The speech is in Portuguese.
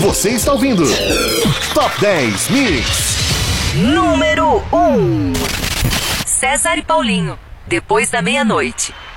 Você está ouvindo Top 10 Mix. Número 1. César e Paulinho, depois da meia-noite.